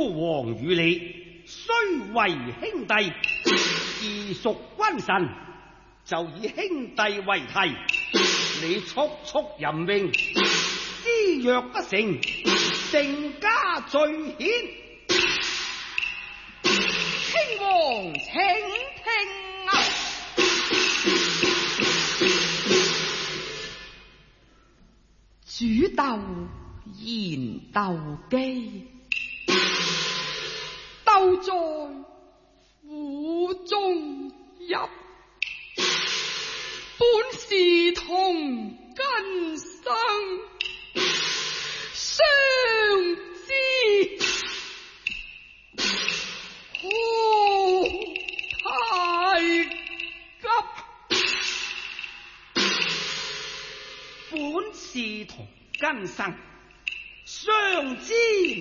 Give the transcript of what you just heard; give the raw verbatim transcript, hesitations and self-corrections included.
父王與你雖為兄弟，而屬君臣，就以兄弟為題，你速速任命，之若不成，定加罪愆。 卿王請聽啊！煮豆燃豆萁，豆在釜中泣。本是同根生，相知何太急。 本是同根生，相知